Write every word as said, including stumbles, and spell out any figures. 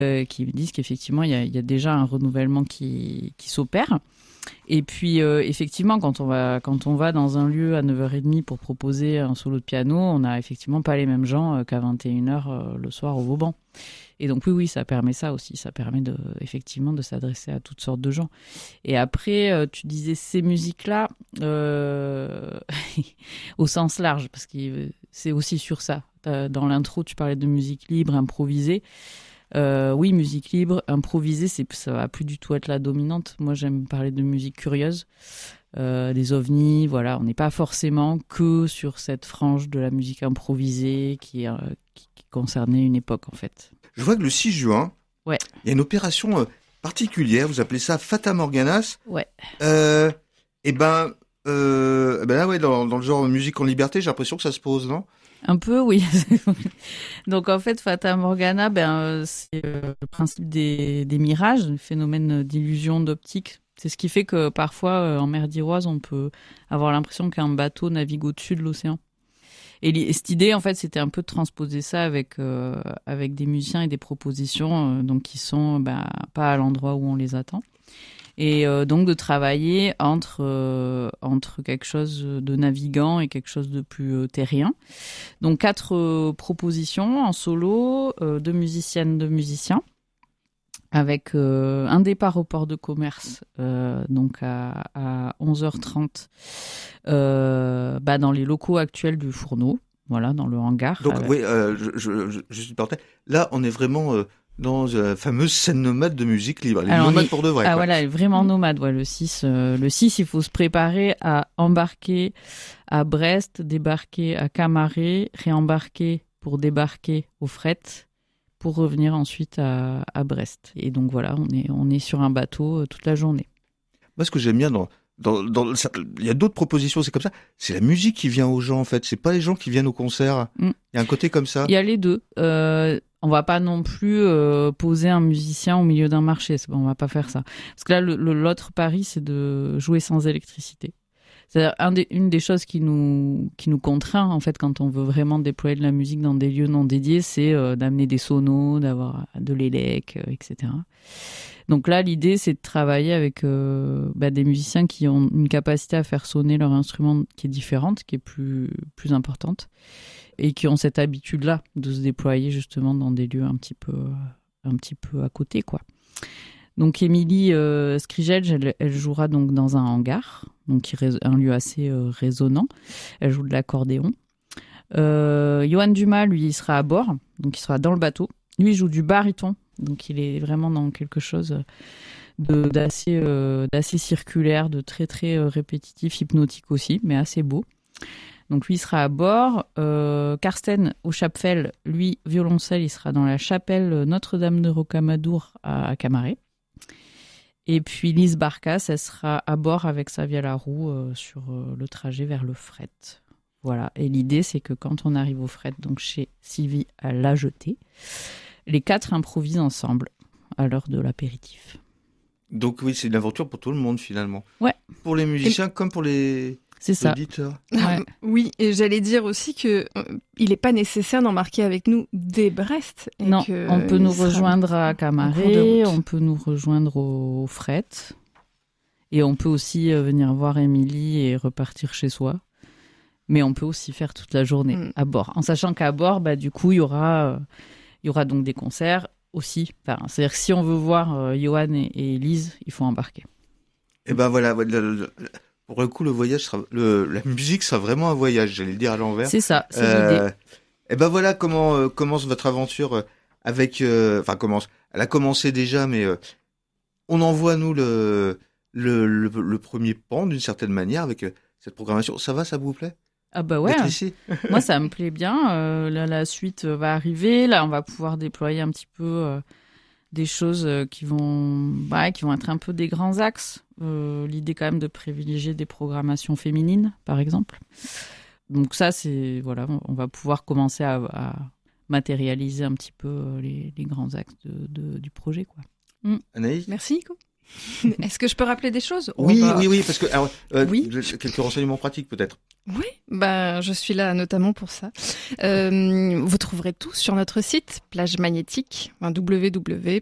euh, qui me disent qu'effectivement, il y a, il y a déjà un renouvellement qui, qui s'opère. Et puis, euh, effectivement, quand on, va, quand on va dans un lieu à neuf heures trente pour proposer un solo de piano, on n'a effectivement pas les mêmes gens euh, qu'à vingt et une heures euh, le soir au Vauban. Et donc, oui, oui, ça permet ça aussi. Ça permet de, effectivement de s'adresser à toutes sortes de gens. Et après, euh, tu disais ces musiques-là euh, au sens large, parce que c'est aussi sur ça. Dans l'intro, tu parlais de musique libre, improvisée. Euh, oui, musique libre, improvisée, c'est, ça va plus du tout être la dominante. Moi, j'aime parler de musique curieuse, euh, des ovnis, voilà. On n'est pas forcément que sur cette frange de la musique improvisée qui, euh, qui, qui concernait une époque, en fait. Je vois que le six juin, ouais. il y a une opération euh, particulière, vous appelez ça Fata Morganas. Ouais. Euh, et ben, euh, ben là, ouais, dans, dans le genre musique en liberté, j'ai l'impression que ça se pose, non ? Un peu, oui. Donc, en fait, Fata Morgana, ben, c'est euh, le principe des, des mirages, le phénomène d'illusion d'optique. C'est ce qui fait que parfois, euh, en mer d'Iroise, on peut avoir l'impression qu'un bateau navigue au-dessus de l'océan. Et, et cette idée, en fait, c'était un peu de transposer ça avec, euh, avec des musiciens et des propositions euh, donc, qui sont ben, pas à l'endroit où on les attend. Et euh, donc de travailler entre, euh, entre quelque chose de navigant et quelque chose de plus euh, terrien. Donc quatre euh, propositions en solo, euh, deux musiciennes, deux musiciens, avec euh, un départ au port de commerce, euh, donc à, à onze heures trente, euh, bah, dans les locaux actuels du Fourneau, voilà, dans le hangar. Donc avec... oui, euh, je, je, je, je suis parti. Là, on est vraiment... Euh... dans la fameuse scène nomade de musique libre. Les Alors nomades est... pour de vrai. Ah quoi. voilà, vraiment nomade. Ouais, le six, euh, le six, il faut se préparer à embarquer à Brest, débarquer à Camaret, réembarquer pour débarquer au fret, pour revenir ensuite à, à Brest. Et donc voilà, on est, on est sur un bateau euh, toute la journée. Moi, ce que j'aime bien dans... Dans, dans, il y a d'autres propositions, c'est comme ça. C'est la musique qui vient aux gens, en fait. C'est pas les gens qui viennent au concert. Mm. Il y a un côté comme ça. Il y a les deux. Euh, on va pas non plus euh, poser un musicien au milieu d'un marché. C'est bon, on va pas faire ça. Parce que là, le, le, l'autre pari, c'est de jouer sans électricité. C'est-à-dire un des, une des choses qui nous, qui nous contraint, en fait, quand on veut vraiment déployer de la musique dans des lieux non dédiés, c'est euh, d'amener des sonos, d'avoir de l'élec, euh, et cetera. Donc là, l'idée, c'est de travailler avec euh, bah, des musiciens qui ont une capacité à faire sonner leur instrument qui est différente, qui est plus, plus importante, et qui ont cette habitude-là de se déployer justement dans des lieux un petit peu, un petit peu à côté, quoi. Donc Émilie euh, Skrigelj, elle, elle jouera donc dans un hangar, donc qui est un lieu assez euh, résonnant. Elle joue de l'accordéon. Euh, Johan Dumas, lui, il sera à bord, donc il sera dans le bateau. Lui, il joue du baryton, donc il est vraiment dans quelque chose de, d'assez, euh, d'assez circulaire, de très très euh, répétitif, hypnotique aussi, mais assez beau. Donc lui, il sera à bord. Euh, Karsten Ochapfel, lui, violoncelle, il sera dans la chapelle Notre-Dame de Rocamadour à, à Camaret. Et puis Lise Barkas, elle sera à bord avec sa vielle à roue euh, sur euh, le trajet vers le fret. Voilà. Et l'idée, c'est que quand on arrive au fret, donc chez Sylvie à La Jetée, les quatre improvisent ensemble à l'heure de l'apéritif. Donc oui, c'est une aventure pour tout le monde finalement. Ouais. Pour les musiciens et... comme pour les c'est ça. auditeurs. Ouais. Oui, et j'allais dire aussi que euh, il n'est pas nécessaire d'embarquer avec nous dès Brest. Et non, que on peut nous sera... rejoindre à Camaret, on peut nous rejoindre au, au fret, et on peut aussi euh, venir voir Émilie et repartir chez soi. Mais on peut aussi faire toute la journée mm. à bord, en sachant qu'à bord, bah, du coup, il y aura, euh, il y aura donc des concerts aussi. Enfin, c'est-à-dire que si on veut voir euh, Johan et, et Lise, il faut embarquer. Et ben voilà, le, le, le, pour le coup, le voyage sera, le, la musique sera vraiment un voyage, j'allais le dire à l'envers. C'est ça, c'est euh, l'idée. Et ben voilà comment euh, commence votre aventure avec, enfin euh, commence. Elle a commencé déjà, mais euh, on envoie nous le, le, le, le premier pan d'une certaine manière avec euh, cette programmation. Ça va, ça vous plaît? Ah bah ouais, moi ça me plaît bien. Euh, là, la suite va arriver. Là, on va pouvoir déployer un petit peu euh, des choses qui vont, bah, qui vont être un peu des grands axes. Euh, l'idée quand même de privilégier des programmations féminines, par exemple. Donc ça, c'est voilà, on va pouvoir commencer à, à matérialiser un petit peu les, les grands axes de, de, du projet, quoi. Mm. Anaïs, merci. Quoi. Est-ce que je peux rappeler des choses? Oui, Oh, bah, oui, oui, parce que alors, euh, Oui. quelques renseignements pratiques peut-être. Oui, bah, je suis là notamment pour ça. Euh, vous trouverez tout sur notre site, plage magnétique, w w w